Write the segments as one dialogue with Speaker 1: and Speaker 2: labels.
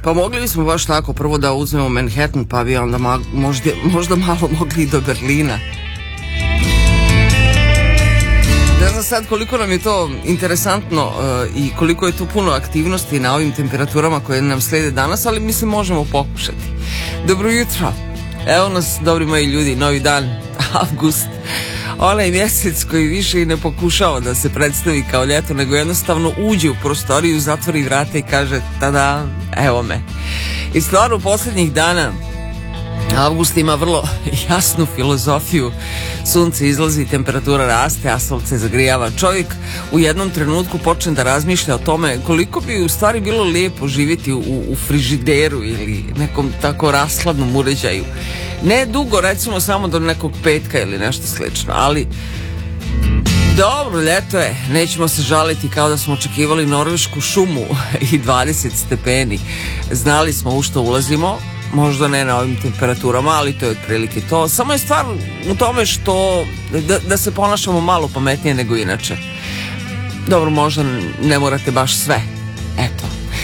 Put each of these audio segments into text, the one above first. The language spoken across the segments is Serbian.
Speaker 1: Pa mogli bismo baš tako prvo da uzmemo Manhattan, pa bi onda možda malo mogli i do Berlina. Ne znam sad koliko nam je to interesantno i koliko je tu puno aktivnosti na ovim temperaturama koje nam slijede danas, ali mislim možemo pokušati. Dobro jutro, evo nas, dobri moji ljudi, novi dan, avgust, onaj mjesec koji više i ne pokušava da se predstavi kao ljeto, nego jednostavno uđe u prostoriju, zatvori vrata i kaže tada, evo me. I stvarno posljednjih dana avgust ima vrlo jasnu filozofiju. Sunce izlazi, temperatura raste, asfalt se zagrijava. Čovjek u jednom trenutku počne da razmišlja o tome koliko bi u stvari bilo lijepo živjeti u frižideru ili nekom tako rashladnom uređaju. Ne dugo, recimo samo do nekog petka ili nešto slično, ali dobro, ljeto je, nećemo se žaliti kao da smo očekivali norvešku šumu i 20 stepeni. Znali smo u što ulazimo, možda ne na ovim temperaturama, ali to je otprilike to. Samo je stvar u tome što da se ponašamo malo pametnije nego inače. Dobro, možda ne morate baš sve. Eto.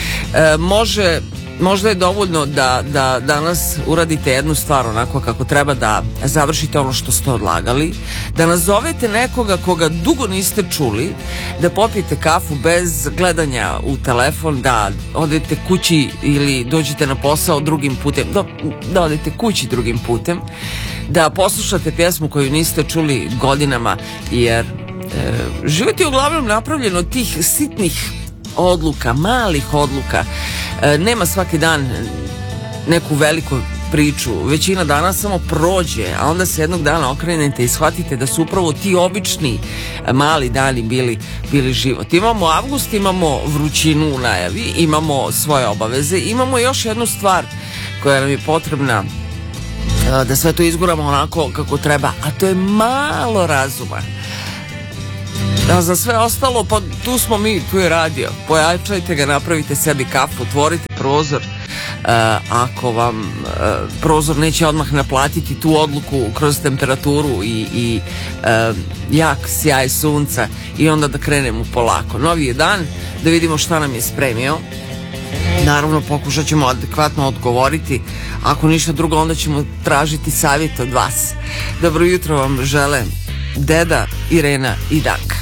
Speaker 1: Možda je dovoljno da danas uradite jednu stvar onako kako treba, da završite ono što ste odlagali, da nazovete nekoga koga dugo niste čuli, da popijete kafu bez gledanja u telefon, da odete kući ili dođete na posao drugim putem, da odete kući drugim putem, da poslušate pjesmu koju niste čuli godinama, jer život je uglavnom napravljen od tih sitnih odluka, malih odluka. Nema svaki dan neku veliku priču, većina dana samo prođe, a onda se jednog dana okrenete i shvatite da su upravo ti obični mali dani bili život. Imamo avgust, imamo vrućinu u najavi, imamo svoje obaveze, imamo još jednu stvar koja nam je potrebna da sve to izguramo onako kako treba, a to je malo razuma. A za sve ostalo, pa tu smo mi, tu je radio. Pojačajte ga, napravite sebi kafu, otvorite prozor. Ako vam prozor neće odmah naplatiti tu odluku kroz temperaturu i jak sjaj sunca, i onda da krenemo polako. Novi je dan, da vidimo šta nam je spremio. Naravno, pokušat ćemo adekvatno odgovoriti. Ako ništa drugo, onda ćemo tražiti savjet od vas. Dobro jutro vam žele Deda, Irena i Danka.